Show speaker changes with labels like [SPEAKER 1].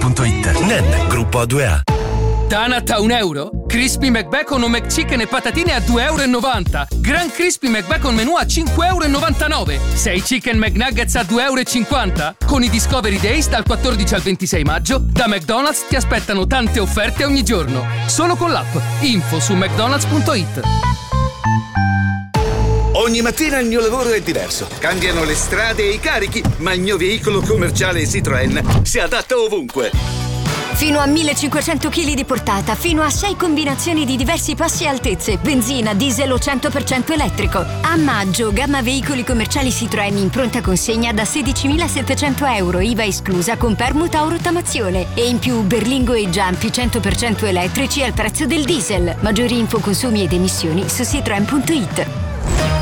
[SPEAKER 1] Citroen.it.
[SPEAKER 2] NEN, gruppo A2A.
[SPEAKER 3] Tanat a €1? Crispy McBacon o McChicken e patatine a €2,90. Gran Crispy McBacon menù a €5,99. 6 Chicken McNuggets a €2,50. Con i Discovery Days dal 14 al 26 maggio, da McDonald's ti aspettano tante offerte ogni giorno. Solo con l'app. Info su mcdonalds.it.
[SPEAKER 4] Ogni mattina il mio lavoro è diverso. Cambiano le strade e i carichi, ma il mio veicolo commerciale Citroen si adatta ovunque.
[SPEAKER 5] Fino a 1500 kg di portata, fino a 6 combinazioni di diversi passi e altezze, benzina, diesel o 100% elettrico. A maggio, gamma veicoli commerciali Citroen in pronta consegna da €16.700, IVA esclusa con permuta o rottamazione. E in più berlingo e giampi 100% elettrici al prezzo del diesel. Maggiori info, consumi ed emissioni su citroen.it.